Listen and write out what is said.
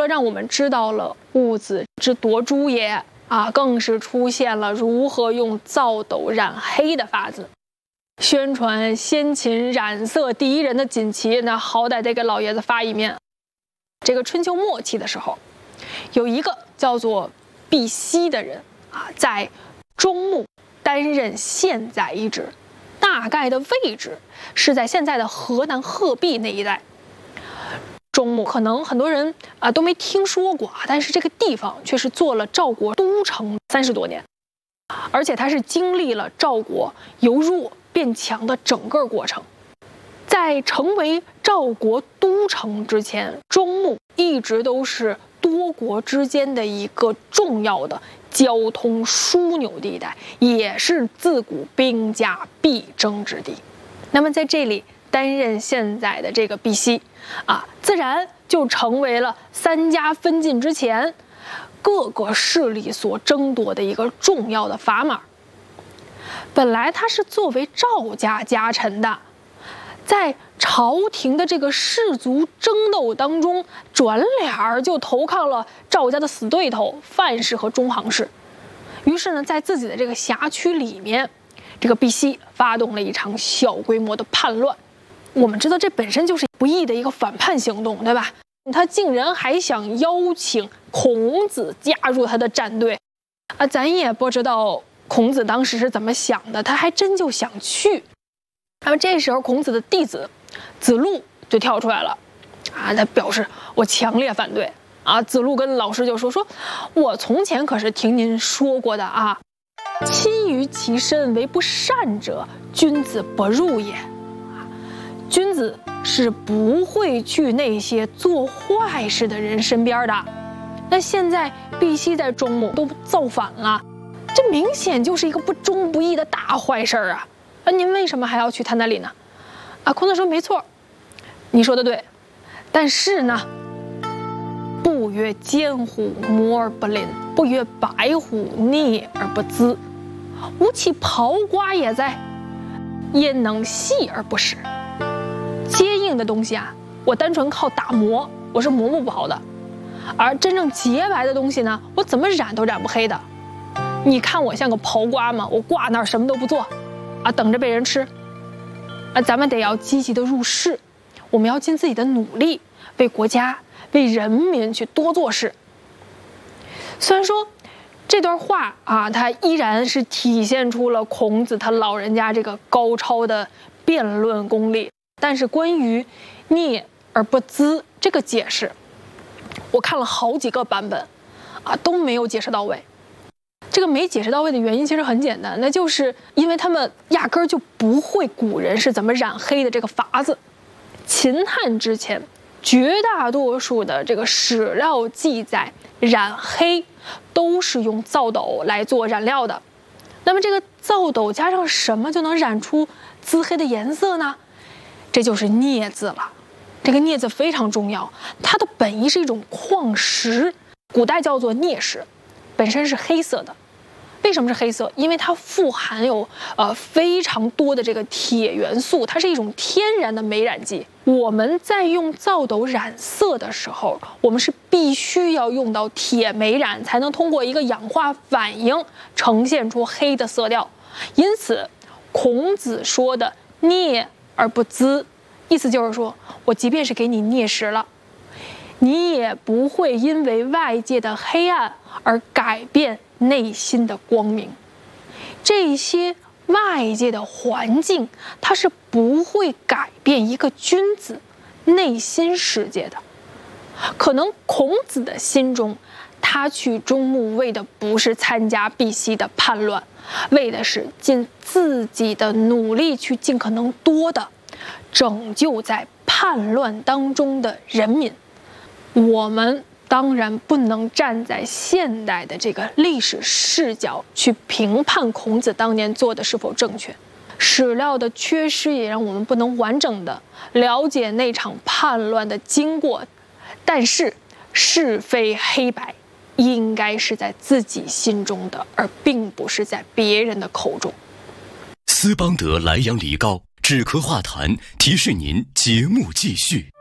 让我们知道了戊子之夺珠也更是出现了如何用皂斗染黑的法子。宣传先秦染色第一人的锦旗，那好歹得给老爷子发一面。这个春秋末期的时候，有一个叫做毕奚的人在中牟担任县宰一职，大概的位置是在现在的河南鹤壁那一带。中牟可能很多人都没听说过，但是这个地方却是做了赵国都城30多年，而且它是经历了赵国由弱变强的整个过程。在成为赵国都城之前，中牟一直都是多国之间的一个重要的交通枢纽地带，也是自古兵家必争之地。那么在这里担任县宰的这个毕奚自然就成为了三家分晋之前各个势力所争夺的一个重要的砝码。本来他是作为赵家家臣的，在朝廷的这个士族争斗当中，转脸就投靠了赵家的死对头范氏和中行氏。于是呢，在自己的这个辖区里面，这个毕奚发动了一场小规模的叛乱。我们知道这本身就是不义的一个反叛行动，对吧？他竟然还想邀请孔子加入他的战队咱也不知道孔子当时是怎么想的，他还真就想去。那么这时候孔子的弟子子路就跳出来了他表示我强烈反对子路跟老师就说我从前可是听您说过的亲于其身为不善者，君子不入也。君子是不会去那些做坏事的人身边的。那现在毕奚在中牟都造反了，这明显就是一个不忠不义的大坏事您为什么还要去他那里呢？孔子说没错，你说的对，但是呢，不曰奸乎摩而不吝，不曰白乎逆而不淄，吾其刨瓜也哉，焉能细而不食？坚硬的东西我单纯靠打磨我是磨不好的，而真正洁白的东西呢，我怎么染都染不黑的。你看我像个刨瓜吗？我挂那儿什么都不做等着被人吃咱们得要积极的入世，我们要尽自己的努力，为国家为人民去多做事。虽然说这段话它依然是体现出了孔子他老人家这个高超的辩论功力，但是关于逆而不淄这个解释，我看了好几个版本都没有解释到位。这个没解释到位的原因其实很简单，那就是因为他们压根儿就不会古人是怎么染黑的这个法子。秦汉之前，绝大多数的这个史料记载染黑都是用皂斗来做染料的。那么这个皂斗加上什么就能染出黟黑的颜色呢？这就是镍字了。这个镍字非常重要，它的本意是一种矿石，古代叫做镍石，本身是黑色的。为什么是黑色？因为它富含有非常多的这个铁元素，它是一种天然的美染剂。我们在用皂斗染色的时候，我们是必须要用到铁美染，才能通过一个氧化反应呈现出黑的色调。因此孔子说的镍而不淄，意思就是说我即便是给你镍石了，你也不会因为外界的黑暗而改变内心的光明。这些外界的环境它是不会改变一个君子内心世界的。可能孔子的心中，他去中牟为的不是参加毕奚的叛乱，为的是尽自己的努力去尽可能多的拯救在叛乱当中的人民。我们当然不能站在现代的这个历史视角去评判孔子当年做的是否正确，史料的缺失也让我们不能完整的了解那场叛乱的经过。但是是非黑白应该是在自己心中的，而并不是在别人的口中。 斯邦德莱阳梨膏止咳化痰，提示您节目继续。